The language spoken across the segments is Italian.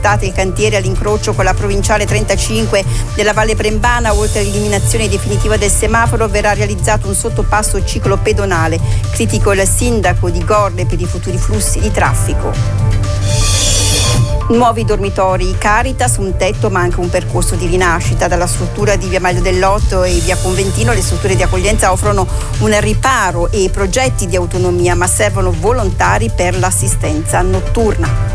Il cantiere all'incrocio con la provinciale 35 della Valle Brembana. Oltre all'eliminazione definitiva del semaforo verrà realizzato un sottopasso ciclopedonale. Critico il sindaco di Gorle per i futuri flussi di traffico. Nuovi dormitori Caritas, un tetto ma anche un percorso di rinascita. Dalla struttura di via Maglio dell'Otto e via Conventino le strutture di accoglienza offrono un riparo e progetti di autonomia, ma servono volontari per l'assistenza notturna.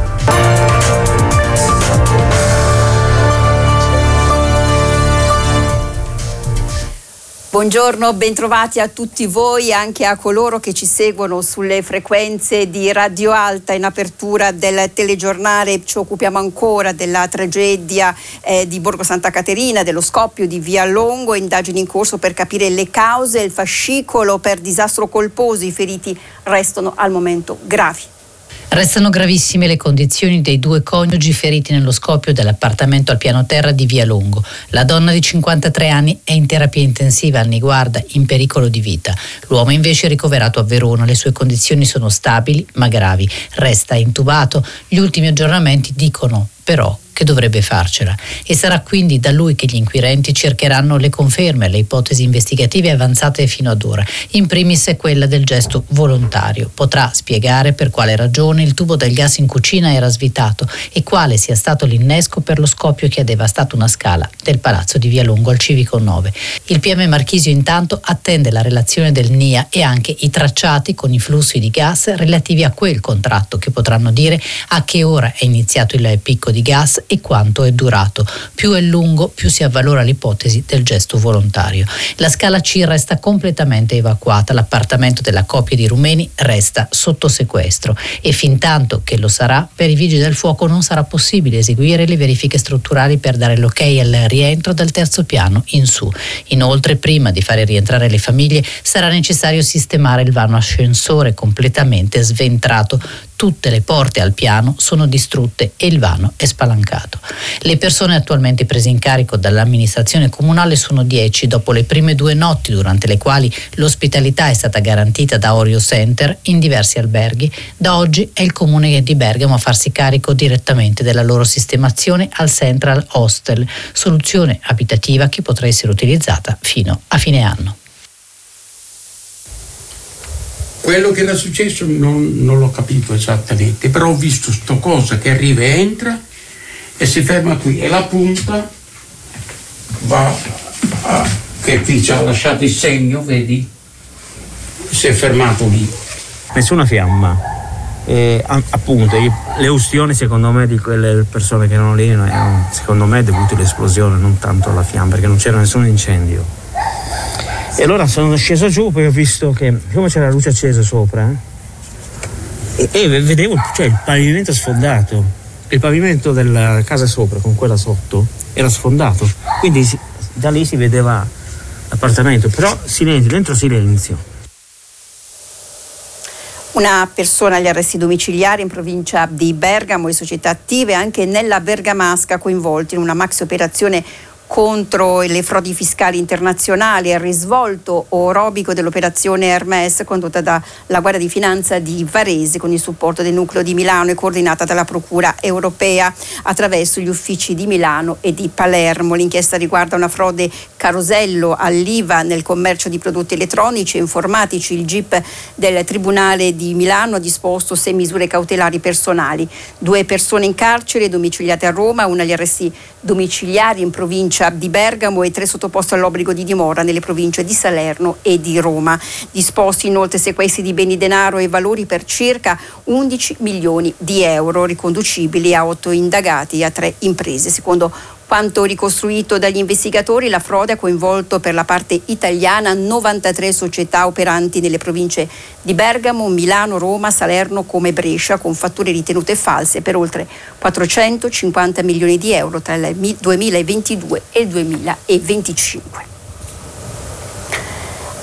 Buongiorno, bentrovati a tutti voi, anche a coloro che ci seguono sulle frequenze di Radio Alta. In apertura del telegiornale ci occupiamo ancora della tragedia di Borgo Santa Caterina, dello scoppio di via Longo, indagini in corso per capire le cause, il fascicolo per disastro colposo. I feriti restano al momento gravi. Restano gravissime le condizioni dei due coniugi feriti nello scoppio dell'appartamento al piano terra di via Longo. La donna di 53 anni è in terapia intensiva al Niguarda, in pericolo di vita. L'uomo invece è ricoverato a Verona. Le sue condizioni sono stabili ma gravi. Resta intubato. Gli ultimi aggiornamenti dicono però che dovrebbe farcela, e sarà quindi da lui che gli inquirenti cercheranno le conferme alle ipotesi investigative avanzate fino ad ora. In primis è quella del gesto volontario. Potrà spiegare per quale ragione il tubo del gas in cucina era svitato e quale sia stato l'innesco per lo scoppio che ha devastato una scala del palazzo di via Longo al Civico 9. Il PM Marchisio intanto attende la relazione del NIA e anche i tracciati con i flussi di gas relativi a quel contratto, che potranno dire a che ora è iniziato il picco di gas e quanto è durato. Più è lungo, più si avvalora l'ipotesi del gesto volontario. La scala C resta completamente evacuata, l'appartamento della coppia di rumeni resta sotto sequestro e fintanto che lo sarà, per i vigili del fuoco non sarà possibile eseguire le verifiche strutturali per dare l'ok al rientro dal terzo piano in su. Inoltre, prima di fare rientrare le famiglie, sarà necessario sistemare il vano ascensore completamente sventrato. Tutte le porte al piano sono distrutte e il vano è spalancato. Le persone attualmente prese in carico dall'amministrazione comunale sono 10, dopo le prime 2 notti durante le quali l'ospitalità è stata garantita da Orio Center in diversi alberghi. Da oggi è il comune di Bergamo a farsi carico direttamente della loro sistemazione al Central Hostel, soluzione abitativa che potrà essere utilizzata fino a fine anno. Quello che era successo non l'ho capito esattamente, però ho visto sto cosa che arriva e entra e si ferma qui e la punta va che qui ci ha lasciato il segno, vedi? Si è fermato lì. Nessuna fiamma. Appunto, le ustioni secondo me di quelle persone che erano lì erano secondo me dovute all'esplosione, non tanto alla fiamma, perché non c'era nessun incendio. E allora sono sceso giù, poi ho visto che come c'era la luce accesa sopra e vedevo il pavimento sfondato, il pavimento della casa sopra con quella sotto era sfondato, quindi da lì si vedeva l'appartamento, però silenzio, dentro silenzio. Una persona agli arresti domiciliari in provincia di Bergamo e società attive anche nella Bergamasca coinvolti in una maxi operazione contro le frodi fiscali internazionali. Il risvolto orobico dell'operazione Hermes condotta dalla Guardia di Finanza di Varese con il supporto del nucleo di Milano e coordinata dalla Procura europea attraverso gli uffici di Milano e di Palermo. L'inchiesta riguarda una frode carosello all'IVA nel commercio di prodotti elettronici e informatici. Il GIP del Tribunale di Milano ha disposto 6 misure cautelari personali. 2 persone in carcere domiciliate a Roma, una agli arresti domiciliari in provincia di Bergamo e 3 sottoposti all'obbligo di dimora nelle province di Salerno e di Roma. Disposti inoltre sequestri di beni, denaro e valori per circa 11 milioni di euro, riconducibili a 8 indagati e a 3 imprese. Secondo quanto ricostruito dagli investigatori, la frode ha coinvolto per la parte italiana 93 società operanti nelle province di Bergamo, Milano, Roma, Salerno come Brescia, con fatture ritenute false per oltre 450 milioni di euro tra il 2022 e il 2025.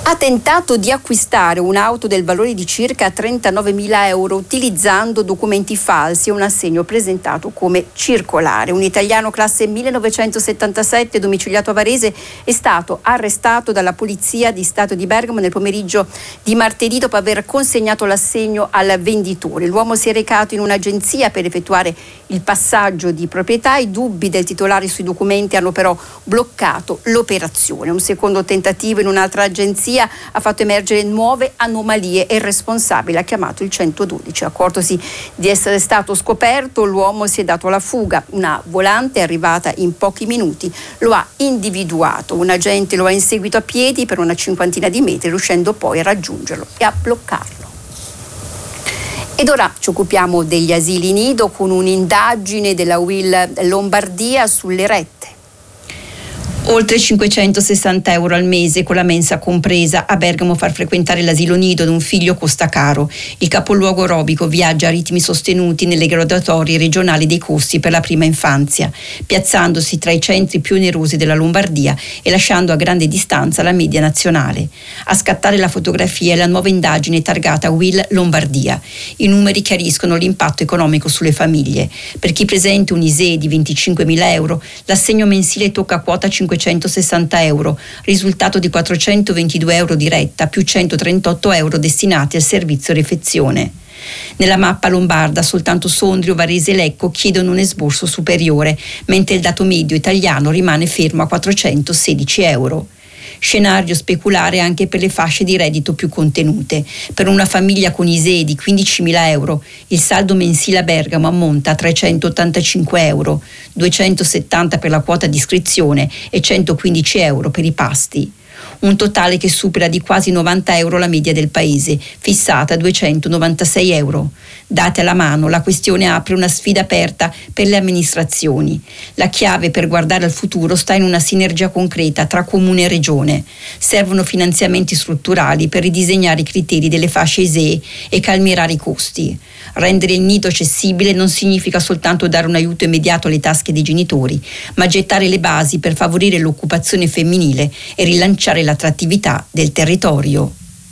Ha tentato di acquistare un'auto del valore di circa 39.000 euro utilizzando documenti falsi e un assegno presentato come circolare. Un italiano classe 1977 domiciliato a Varese è stato arrestato dalla Polizia di Stato di Bergamo nel pomeriggio di martedì dopo aver consegnato l'assegno al venditore. L'uomo si è recato in un'agenzia per effettuare il passaggio di proprietà. I dubbi del titolare sui documenti hanno però bloccato l'operazione. Un secondo tentativo in un'altra agenzia ha fatto emergere nuove anomalie e il responsabile ha chiamato il 112. Accortosi di essere stato scoperto, l'uomo si è dato alla fuga. Una volante arrivata in pochi minuti lo ha individuato. Un agente lo ha inseguito a piedi per una cinquantina di metri, riuscendo poi a raggiungerlo e a bloccarlo. Ed ora ci occupiamo degli asili nido con un'indagine della UIL Lombardia sulle rette. Oltre 560 euro al mese con la mensa compresa. A Bergamo far frequentare l'asilo nido ad un figlio costa caro. Il capoluogo orobico viaggia a ritmi sostenuti nelle graduatorie regionali dei costi per la prima infanzia, piazzandosi tra i centri più onerosi della Lombardia e lasciando a grande distanza la media nazionale. A scattare la fotografia è la nuova indagine targata UIL Lombardia. I numeri chiariscono l'impatto economico sulle famiglie. Per chi presenta un ISEE di 25.000 euro, l'assegno mensile tocca quota 560 euro, risultato di 422 euro di retta più 138 euro destinati al servizio refezione. Nella mappa lombarda soltanto Sondrio, Varese e Lecco chiedono un esborso superiore, mentre il dato medio italiano rimane fermo a 416 euro. Scenario speculare anche per le fasce di reddito più contenute. Per una famiglia con ISEE di 15.000 euro, il saldo mensile a Bergamo ammonta a 385 euro, 270 per la quota di iscrizione e 115 euro per i pasti. Un totale che supera di quasi 90 euro la media del paese, fissata a 296 euro. Date alla mano, la questione apre una sfida aperta per le amministrazioni. La chiave per guardare al futuro sta in una sinergia concreta tra comune e regione. Servono finanziamenti strutturali per ridisegnare i criteri delle fasce ISEE e calmierare i costi. Rendere il nido accessibile non significa soltanto dare un aiuto immediato alle tasche dei genitori, ma gettare le basi per favorire l'occupazione femminile e rilanciare l'attrattività del territorio.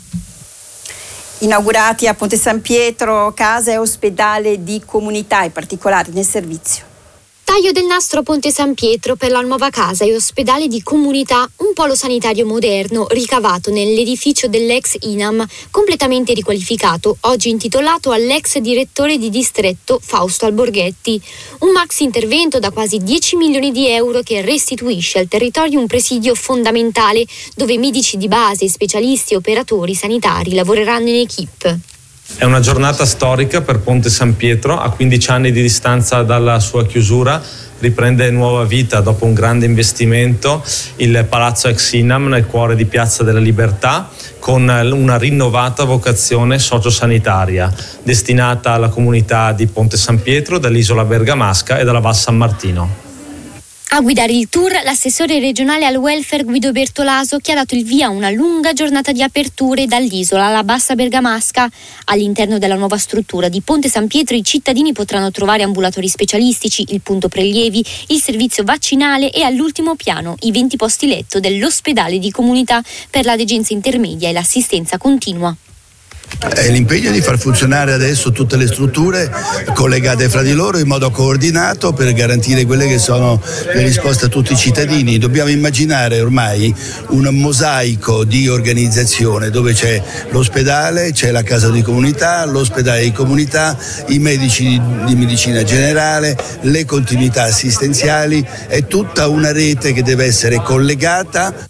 Inaugurati a Ponte San Pietro casa e ospedale di comunità, in particolare nel servizio. Taglio del nastro Ponte San Pietro per la nuova casa e ospedale di comunità, un polo sanitario moderno ricavato nell'edificio dell'ex INAM, completamente riqualificato, oggi intitolato all'ex direttore di distretto Fausto Alborghetti. Un maxi intervento da quasi 10 milioni di euro che restituisce al territorio un presidio fondamentale dove medici di base, specialisti e operatori sanitari lavoreranno in equipe. È una giornata storica per Ponte San Pietro. A 15 anni di distanza dalla sua chiusura riprende nuova vita dopo un grande investimento il Palazzo ex INAM nel cuore di Piazza della Libertà, con una rinnovata vocazione sociosanitaria destinata alla comunità di Ponte San Pietro, dall'isola bergamasca e dalla Val San Martino. A guidare il tour l'assessore regionale al welfare Guido Bertolaso, che ha dato il via a una lunga giornata di aperture dall'isola alla Bassa Bergamasca. All'interno della nuova struttura di Ponte San Pietro i cittadini potranno trovare ambulatori specialistici, il punto prelievi, il servizio vaccinale e all'ultimo piano i 20 posti letto dell'ospedale di comunità per la degenza intermedia e l'assistenza continua. L'impegno di far funzionare adesso tutte le strutture collegate fra di loro in modo coordinato per garantire quelle che sono le risposte a tutti i cittadini. Dobbiamo immaginare ormai un mosaico di organizzazione dove c'è l'ospedale, c'è la casa di comunità, l'ospedale di comunità, i medici di medicina generale, le continuità assistenziali, è tutta una rete che deve essere collegata.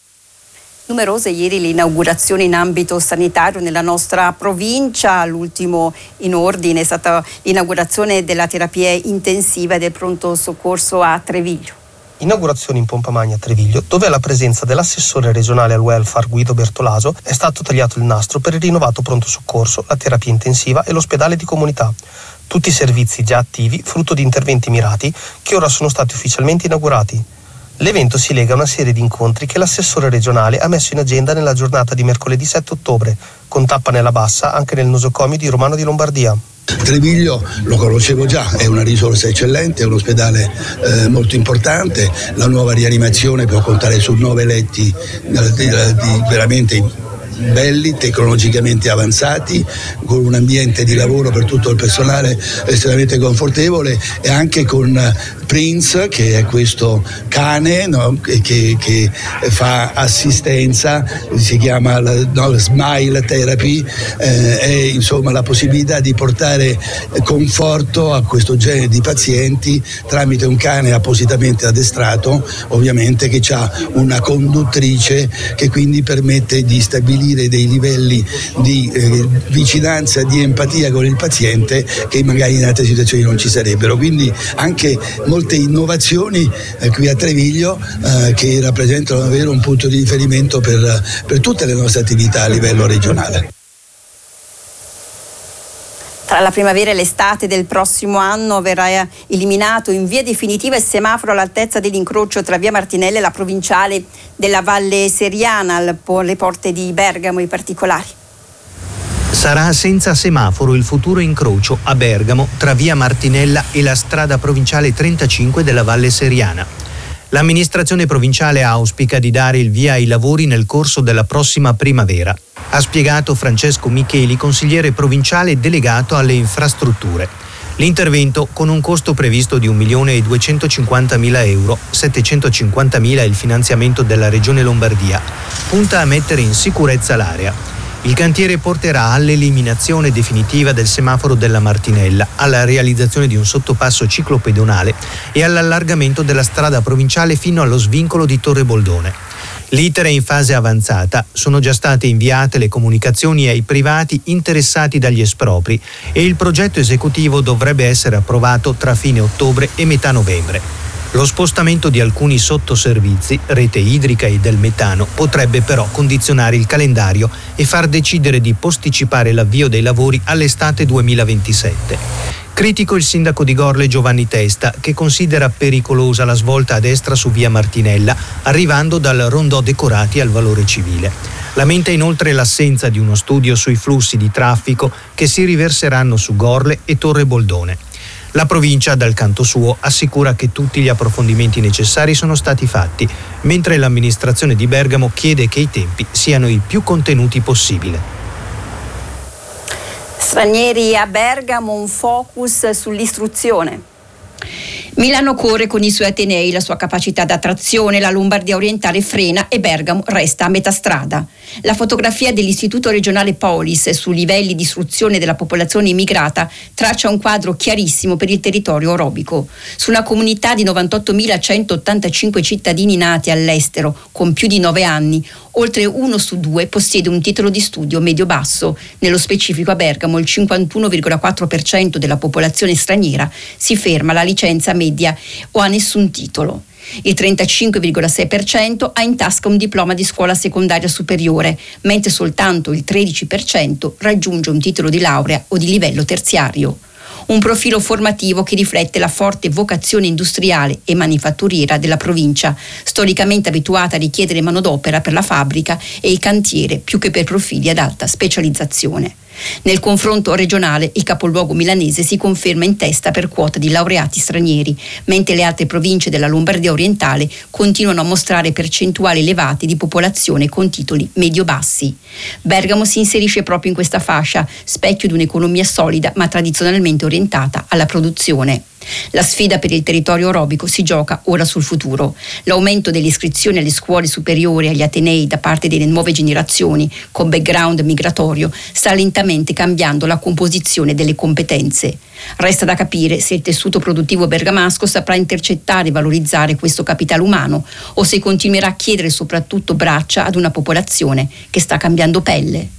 Numerose ieri le inaugurazioni in ambito sanitario nella nostra provincia. L'ultimo in ordine è stata l'inaugurazione della terapia intensiva e del pronto soccorso a Treviglio. Inaugurazione in pompa magna a Treviglio, dove alla presenza dell'assessore regionale al welfare Guido Bertolaso è stato tagliato il nastro per il rinnovato pronto soccorso, la terapia intensiva e l'ospedale di comunità. Tutti i servizi già attivi, frutto di interventi mirati che ora sono stati ufficialmente inaugurati. L'evento si lega a una serie di incontri che l'assessore regionale ha messo in agenda nella giornata di mercoledì 7 ottobre, con tappa nella Bassa anche nel nosocomio di Romano di Lombardia. Treviglio lo conoscevo già, è una risorsa eccellente, è un ospedale molto importante, la nuova rianimazione può contare su 9 letti veramente belli, tecnologicamente avanzati, con un ambiente di lavoro per tutto il personale estremamente confortevole, e anche con Prince, che è questo cane, no, che fa assistenza, si chiama Smile Therapy, è insomma la possibilità di portare conforto a questo genere di pazienti tramite un cane appositamente addestrato, ovviamente, che ha una conduttrice che quindi permette di stabilire dei livelli di vicinanza, di empatia con il paziente che magari in altre situazioni non ci sarebbero. Quindi anche molte innovazioni qui a Treviglio che rappresentano davvero un punto di riferimento per tutte le nostre attività a livello regionale. Tra la primavera e l'estate del prossimo anno verrà eliminato in via definitiva il semaforo all'altezza dell'incrocio tra via Martinella e la provinciale della Valle Seriana, alle porte di Bergamo. I particolari. Sarà senza semaforo il futuro incrocio a Bergamo tra via Martinella e la strada provinciale 35 della Valle Seriana. L'amministrazione provinciale auspica di dare il via ai lavori nel corso della prossima primavera, ha spiegato Francesco Micheli, consigliere provinciale delegato alle infrastrutture. L'intervento, con un costo previsto di 1.250.000 euro, 750.000 è il finanziamento della Regione Lombardia, punta a mettere in sicurezza l'area. Il cantiere porterà all'eliminazione definitiva del semaforo della Martinella, alla realizzazione di un sottopasso ciclopedonale e all'allargamento della strada provinciale fino allo svincolo di Torre Boldone. L'iter è in fase avanzata, sono già state inviate le comunicazioni ai privati interessati dagli espropri e il progetto esecutivo dovrebbe essere approvato tra fine ottobre e metà novembre. Lo spostamento di alcuni sottoservizi, rete idrica e del metano, potrebbe però condizionare il calendario e far decidere di posticipare l'avvio dei lavori all'estate 2027. Critico il sindaco di Gorle Giovanni Testa, che considera pericolosa la svolta a destra su via Martinella, arrivando dal rondò Decorati al Valore Civile. Lamenta inoltre l'assenza di uno studio sui flussi di traffico che si riverseranno su Gorle e Torre Boldone. La provincia, dal canto suo, assicura che tutti gli approfondimenti necessari sono stati fatti, mentre l'amministrazione di Bergamo chiede che i tempi siano i più contenuti possibile. Stranieri a Bergamo, un focus sull'istruzione. Milano corre con i suoi atenei, la sua capacità d'attrazione, la Lombardia orientale frena e Bergamo resta a metà strada. La fotografia dell'Istituto regionale Polis sui livelli di istruzione della popolazione immigrata traccia un quadro chiarissimo per il territorio orobico. Su una comunità di 98.185 cittadini nati all'estero con più di 9 anni, oltre 1 su 2 possiede un titolo di studio medio-basso. Nello specifico a Bergamo il 51,4% della popolazione straniera si ferma alla licenza media o ha nessun titolo. Il 35,6% ha in tasca un diploma di scuola secondaria superiore, mentre soltanto il 13% raggiunge un titolo di laurea o di livello terziario. Un profilo formativo che riflette la forte vocazione industriale e manifatturiera della provincia, storicamente abituata a richiedere manodopera per la fabbrica e il cantiere più che per profili ad alta specializzazione. Nel confronto regionale il capoluogo milanese si conferma in testa per quota di laureati stranieri, mentre le altre province della Lombardia orientale continuano a mostrare percentuali elevate di popolazione con titoli medio-bassi. Bergamo si inserisce proprio in questa fascia, specchio di un'economia solida ma tradizionalmente orientata alla produzione. La sfida per il territorio orobico si gioca ora sul futuro. L'aumento delle iscrizioni alle scuole superiori e agli atenei da parte delle nuove generazioni con background migratorio sta lentamente cambiando la composizione delle competenze. Resta da capire se il tessuto produttivo bergamasco saprà intercettare e valorizzare questo capitale umano o se continuerà a chiedere soprattutto braccia ad una popolazione che sta cambiando pelle.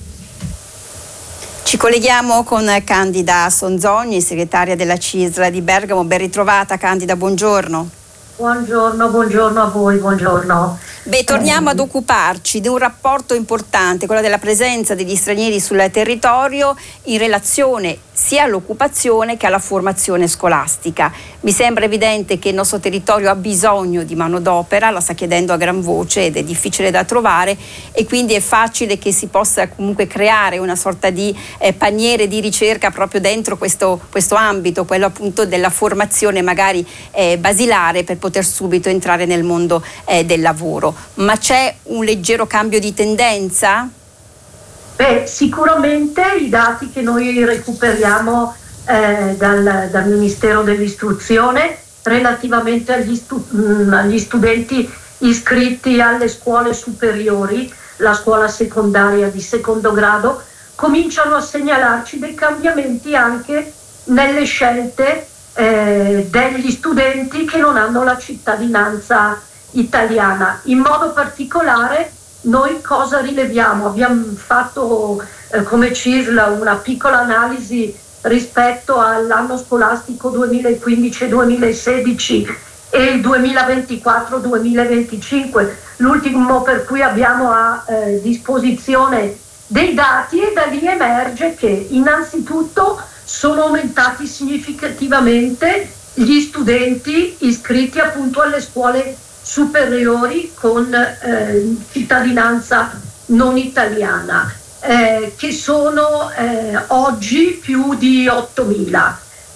Ci colleghiamo con Candida Sonzogni, segretaria della CISL di Bergamo. Ben ritrovata Candida, buongiorno. Buongiorno a voi, buongiorno. Torniamo ad occuparci di un rapporto importante, quello della presenza degli stranieri sul territorio in relazione sia all'occupazione che alla formazione scolastica. Mi sembra evidente che il nostro territorio ha bisogno di manodopera, la sta chiedendo a gran voce ed è difficile da trovare, e quindi è facile che si possa comunque creare una sorta di paniere di ricerca proprio dentro questo ambito, quello appunto della formazione magari basilare per poter subito entrare nel mondo del lavoro. Ma c'è un leggero cambio di tendenza? Sicuramente i dati che noi recuperiamo dal Ministero dell'Istruzione relativamente agli studenti iscritti alle scuole superiori, la scuola secondaria di secondo grado, cominciano a segnalarci dei cambiamenti anche nelle scelte degli studenti che non hanno la cittadinanza italiana. In modo particolare noi cosa rileviamo? Abbiamo fatto come CISL una piccola analisi rispetto all'anno scolastico 2015-2016 e il 2024-2025, l'ultimo per cui abbiamo a disposizione dei dati, e da lì emerge che innanzitutto sono aumentati significativamente gli studenti iscritti appunto alle scuole superiori con cittadinanza non italiana, che sono oggi più di 8.000,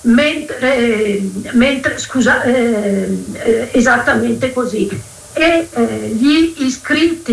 mentre esattamente così, e gli iscritti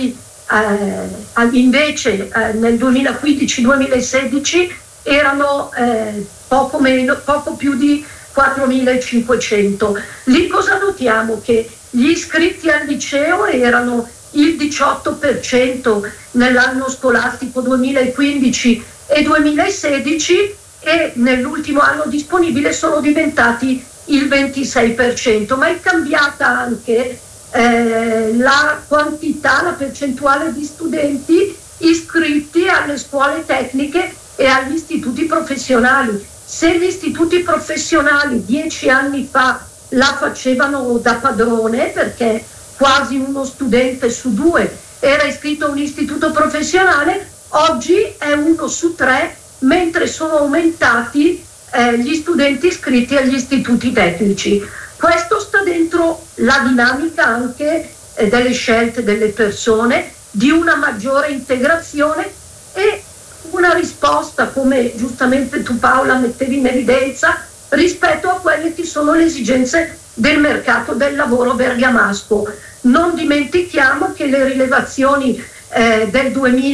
invece nel 2015-2016 erano poco più di 4.500. Lì cosa notiamo? Che gli iscritti al liceo erano il 18% nell'anno scolastico 2015 e 2016, e nell'ultimo anno disponibile sono diventati il 26%, ma è cambiata anche la quantità, la percentuale di studenti iscritti alle scuole tecniche e agli istituti professionali. Se gli istituti professionali 10 anni fa la facevano da padrone, perché quasi uno studente su 2 era iscritto a un istituto professionale, oggi è 1 su 3, mentre sono aumentati gli studenti iscritti agli istituti tecnici. Questo sta dentro la dinamica anche delle scelte delle persone, di una maggiore integrazione e una risposta, come giustamente tu Paola mettevi in evidenza, rispetto a quelle che sono le esigenze del mercato del lavoro bergamasco. Non dimentichiamo che le rilevazioni del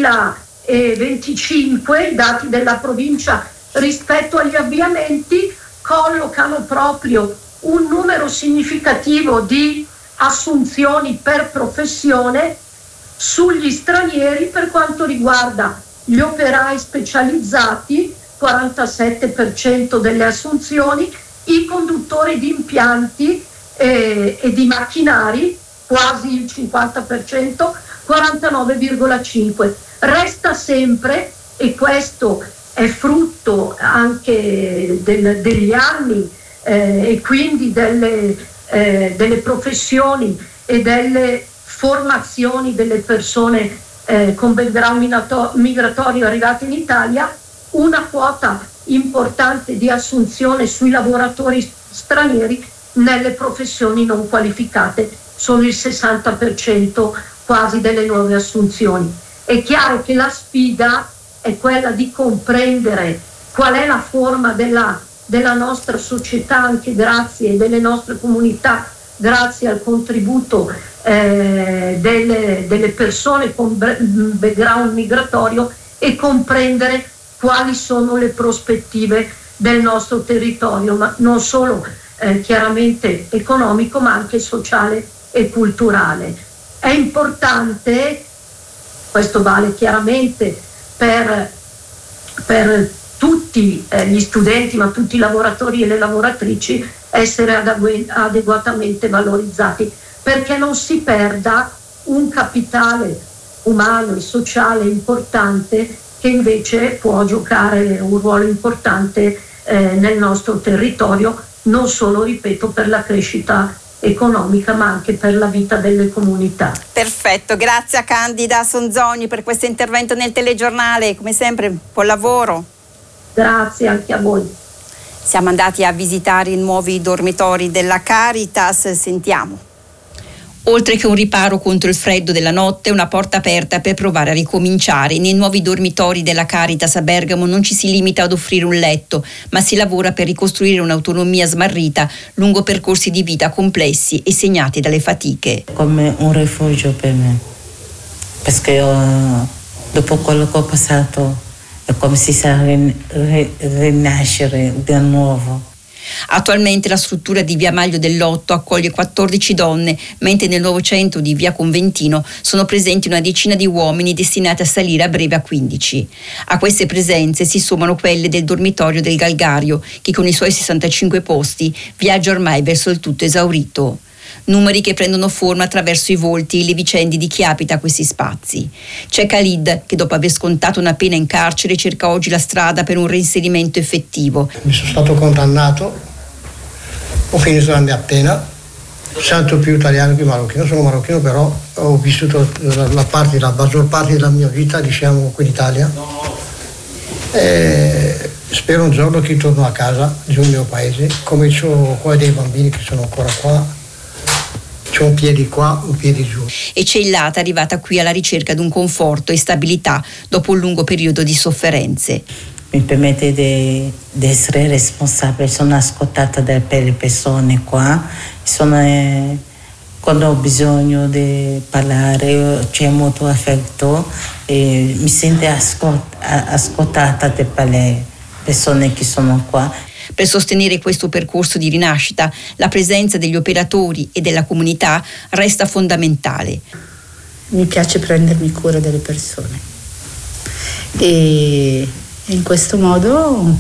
2025, i dati della provincia rispetto agli avviamenti, collocano proprio un numero significativo di assunzioni per professione sugli stranieri per quanto riguarda gli operai specializzati, 47% delle assunzioni, i conduttori di impianti e di macchinari, quasi il 50%, 49,5%. Resta sempre, e questo è frutto anche degli anni e quindi delle professioni e delle formazioni delle persone con background migratorio arrivate in Italia, una quota importante di assunzione sui lavoratori stranieri nelle professioni non qualificate, sono il 60% quasi delle nuove assunzioni. È chiaro che la sfida è quella di comprendere qual è la forma della nostra società, anche grazie delle nostre comunità, grazie al contributo delle persone con background migratorio, e comprendere quali sono le prospettive del nostro territorio, ma non solo chiaramente economico, ma anche sociale e culturale. È importante, questo vale chiaramente per tutti gli studenti, ma tutti i lavoratori e le lavoratrici, essere adeguatamente valorizzati, perché non si perda un capitale umano e sociale importante che invece può giocare un ruolo importante nel nostro territorio, non solo, ripeto, per la crescita economica ma anche per la vita delle comunità. Perfetto, grazie a Candida Sonzogni per questo intervento nel telegiornale, come sempre buon lavoro. Grazie anche a voi. Siamo andati a visitare i nuovi dormitori della Caritas, sentiamo. Oltre che un riparo contro il freddo della notte, una porta aperta per provare a ricominciare. Nei nuovi dormitori della Caritas a Bergamo non ci si limita ad offrire un letto, ma si lavora per ricostruire un'autonomia smarrita lungo percorsi di vita complessi e segnati dalle fatiche. Come un rifugio per me, perché dopo quello che ho passato è come se si sa rinascere di nuovo. Attualmente la struttura di via Maglio dell'8 accoglie 14 donne, mentre nel nuovo centro di via Conventino sono presenti una decina di uomini destinati a salire a breve a 15. A queste presenze si sommano quelle del dormitorio del Galgario, che con i suoi 65 posti viaggia ormai verso il tutto esaurito. Numeri che prendono forma attraverso i volti e le vicende di chi abita questi spazi. C'è Khalid che dopo aver scontato una pena in carcere cerca oggi la strada per un reinserimento effettivo. Mi sono stato condannato, ho finito la mia pena, sento più italiano che marocchino, sono marocchino però ho vissuto la maggior parte della mia vita diciamo qui in Italia e spero un giorno che torno a casa nel mio paese, come ho qua dei bambini che sono ancora qua. C'è un piede qua, un piede giù. E c'è Illata arrivata qui alla ricerca di un conforto e stabilità dopo un lungo periodo di sofferenze. Mi permette di essere responsabile, sono ascoltata dalle persone qua, quando ho bisogno di parlare c'è molto affetto e mi sento ascoltata dalle persone che sono qua. Per sostenere questo percorso di rinascita, la presenza degli operatori e della comunità resta fondamentale. Mi piace prendermi cura delle persone e in questo modo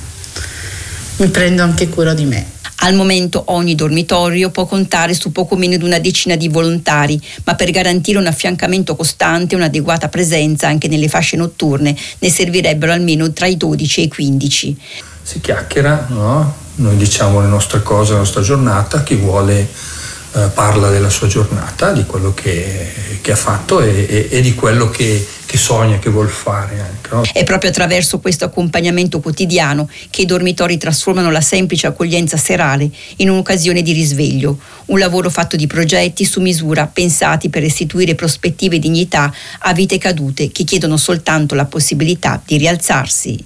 mi prendo anche cura di me. Al momento ogni dormitorio può contare su poco meno di una decina di volontari, ma per garantire un affiancamento costante e un'adeguata presenza anche nelle fasce notturne ne servirebbero almeno tra i 12 e i 15. Si chiacchiera, no? Noi diciamo le nostre cose, la nostra giornata, chi vuole parla della sua giornata, di quello che ha fatto e di quello che sogna, che vuol fare anche, no? È proprio attraverso questo accompagnamento quotidiano che i dormitori trasformano la semplice accoglienza serale in un'occasione di risveglio, un lavoro fatto di progetti su misura pensati per restituire prospettive e dignità a vite cadute che chiedono soltanto la possibilità di rialzarsi.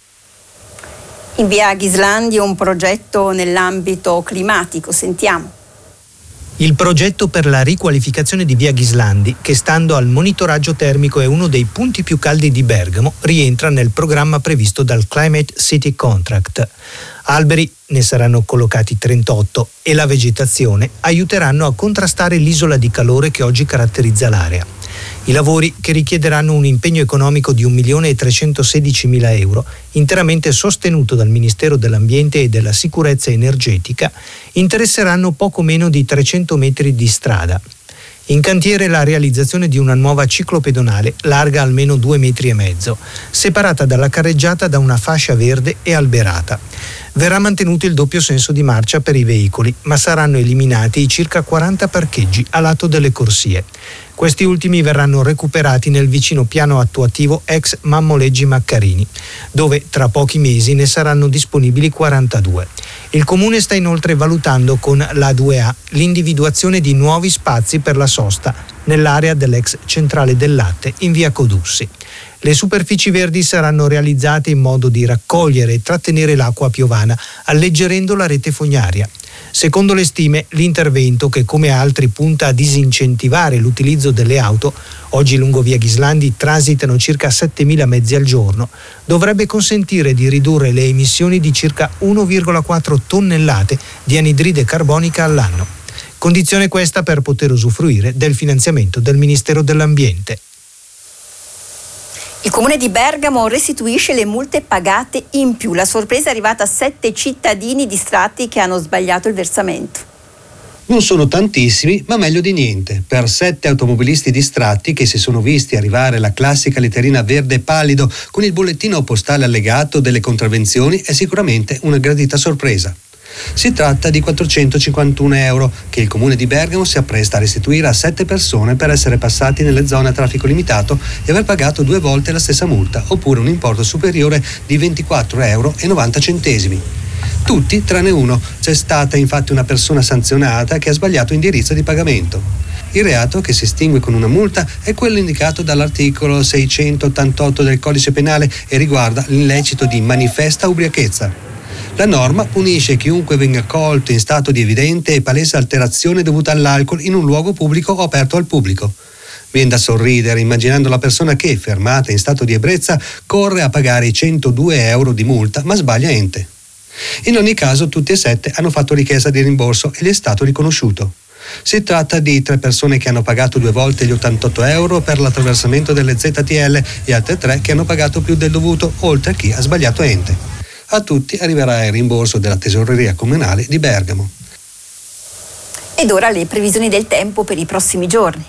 In via Ghislandi un progetto nell'ambito climatico, sentiamo. Il progetto per la riqualificazione di via Ghislandi, che stando al monitoraggio termico è uno dei punti più caldi di Bergamo, rientra nel programma previsto dal Climate City Contract. Alberi ne saranno collocati 38 e la vegetazione aiuteranno a contrastare l'isola di calore che oggi caratterizza l'area. I lavori, che richiederanno un impegno economico di 1.316.000 euro, interamente sostenuto dal Ministero dell'Ambiente e della Sicurezza Energetica, interesseranno poco meno di 300 metri di strada. In cantiere la realizzazione di una nuova ciclopedonale larga almeno 2,5 metri, separata dalla carreggiata da una fascia verde e alberata. Verrà mantenuto il doppio senso di marcia per i veicoli, ma saranno eliminati i circa 40 parcheggi a lato delle corsie. Questi ultimi verranno recuperati nel vicino piano attuativo ex Mammoleggi Maccarini, dove tra pochi mesi ne saranno disponibili 42. Il Comune sta inoltre valutando con l'A2A l'individuazione di nuovi spazi per la sosta nell'area dell'ex centrale del latte in via Codussi. Le superfici verdi saranno realizzate in modo di raccogliere e trattenere l'acqua piovana, alleggerendo la rete fognaria. Secondo le stime, l'intervento, che come altri punta a disincentivare l'utilizzo delle auto, oggi lungo via Ghislandi transitano circa 7.000 mezzi al giorno, dovrebbe consentire di ridurre le emissioni di circa 1,4 tonnellate di anidride carbonica all'anno. Condizione questa per poter usufruire del finanziamento del Ministero dell'Ambiente. Il Comune di Bergamo restituisce le multe pagate in più. La sorpresa è arrivata a 7 cittadini distratti che hanno sbagliato il versamento. Non sono tantissimi, ma meglio di niente. Per 7 automobilisti distratti che si sono visti arrivare la classica letterina verde pallido con il bollettino postale allegato delle contravvenzioni è sicuramente una gradita sorpresa. Si tratta di 451 euro che il comune di Bergamo si appresta a restituire a 7 persone per essere passati nelle zone a traffico limitato e aver pagato 2 volte la stessa multa, oppure un importo superiore di 24,90 euro. Tutti tranne uno. C'è stata infatti una persona sanzionata che ha sbagliato indirizzo di pagamento. Il reato, che si estingue con una multa, è quello indicato dall'articolo 688 del Codice Penale e riguarda l'illecito di manifesta ubriachezza. La norma punisce chiunque venga colto in stato di evidente e palese alterazione dovuta all'alcol in un luogo pubblico o aperto al pubblico. Viene da sorridere immaginando la persona che, fermata in stato di ebbrezza, corre a pagare i 102 euro di multa, ma sbaglia ente. In ogni caso tutti e 7 hanno fatto richiesta di rimborso e gli è stato riconosciuto. Si tratta di 3 persone che hanno pagato 2 volte gli 88 euro per l'attraversamento delle ZTL e altre 3 che hanno pagato più del dovuto, oltre a chi ha sbagliato ente. A tutti arriverà il rimborso della Tesoreria Comunale di Bergamo. Ed ora le previsioni del tempo per i prossimi giorni.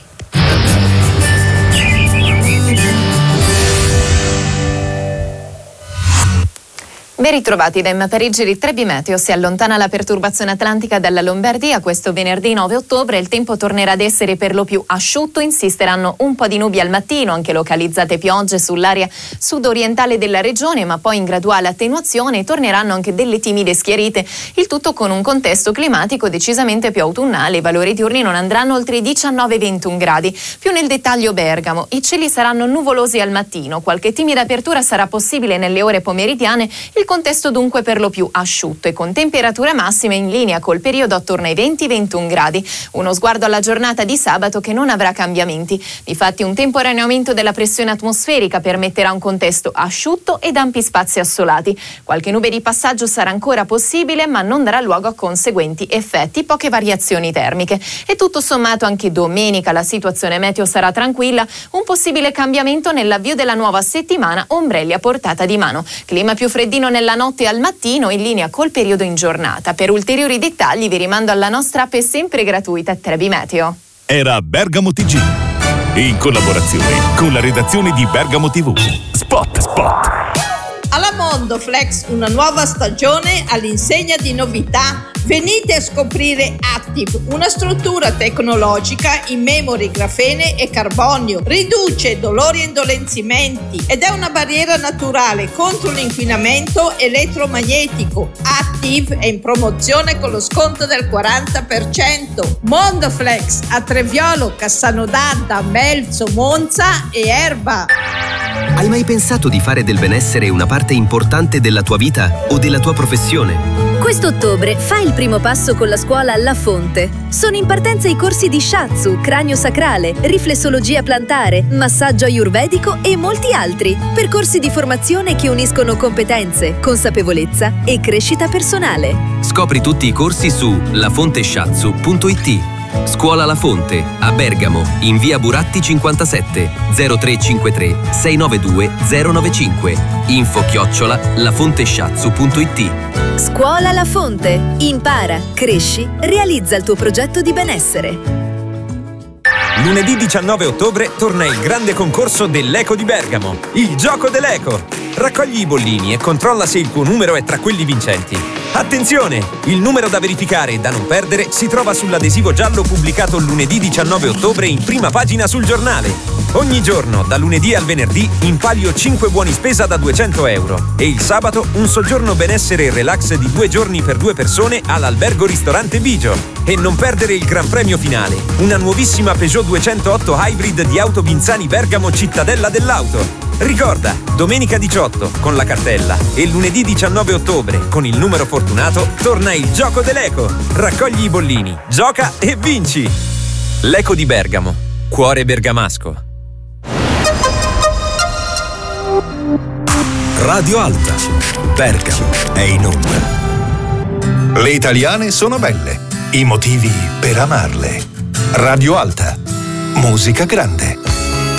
Ben ritrovati da Emma Parigi di Trebi Meteo. Si allontana la perturbazione atlantica dalla Lombardia. Questo venerdì 9 ottobre il tempo tornerà ad essere per lo più asciutto, insisteranno un po' di nubi al mattino, anche localizzate piogge sull'area sud-orientale della regione, ma poi in graduale attenuazione torneranno anche delle timide schiarite, il tutto con un contesto climatico decisamente più autunnale. I valori diurni non andranno oltre i 19-21 gradi. Più nel dettaglio Bergamo, i cieli saranno nuvolosi al mattino, qualche timida apertura sarà possibile nelle ore pomeridiane, il contesto dunque per lo più asciutto e con temperature massime in linea col periodo attorno ai 20-21 gradi. Uno sguardo alla giornata di sabato che non avrà cambiamenti. Difatti un temporaneo aumento della pressione atmosferica permetterà un contesto asciutto ed ampi spazi assolati. Qualche nube di passaggio sarà ancora possibile, ma non darà luogo a conseguenti effetti, poche variazioni termiche. E tutto sommato anche domenica la situazione meteo sarà tranquilla, un possibile cambiamento nell'avvio della nuova settimana, ombrelli a portata di mano. Clima più freddino nella notte e al mattino, in linea col periodo in giornata. Per ulteriori dettagli vi rimando alla nostra app sempre gratuita Trebi Meteo. Era Bergamo TG, in collaborazione con la redazione di Bergamo TV. Spot. Alla Mondoflex una nuova stagione all'insegna di novità. Venite a scoprire Active, una struttura tecnologica in memory, grafene e carbonio. Riduce dolori e indolenzimenti ed è una barriera naturale contro l'inquinamento elettromagnetico. Active è in promozione con lo sconto del 40%. Mondoflex a Treviolo, Cassano d'Adda, Melzo, Monza e Erba. Hai mai pensato di fare del benessere una parte importante della tua vita o della tua professione? Quest'ottobre fai il primo passo con la scuola La Fonte. Sono in partenza i corsi di Shiatsu, cranio sacrale, riflessologia plantare, massaggio ayurvedico e molti altri. Percorsi di formazione che uniscono competenze, consapevolezza e crescita personale. Scopri tutti i corsi su lafonteshiatsu.it. Scuola La Fonte, a Bergamo, in via Buratti 57, 0353 692 095. info@lafonteshiatsu.it. Scuola La Fonte. Impara, cresci, realizza il tuo progetto di benessere. Lunedì 19 ottobre torna il grande concorso dell'Eco di Bergamo, il gioco dell'Eco. Raccogli i bollini e controlla se il tuo numero è tra quelli vincenti. Attenzione! Il numero da verificare e da non perdere si trova sull'adesivo giallo pubblicato lunedì 19 ottobre in prima pagina sul giornale. Ogni giorno, da lunedì al venerdì, in palio 5 buoni spesa da 200 euro e il sabato un soggiorno benessere e relax di 2 giorni per 2 persone all'albergo ristorante Bigio. E non perdere il gran premio finale, una nuovissima Peugeot 208 Hybrid di Auto Binzani Bergamo Cittadella dell'Auto. Ricorda, domenica 18 con la cartella e lunedì 19 ottobre con il numero fortunato torna il gioco dell'Eco. Raccogli i bollini, gioca e vinci! L'Eco di Bergamo, cuore bergamasco. Radio Alta, Bergamo è in onda. Le italiane sono belle, i motivi per amarle. Radio Alta, musica grande.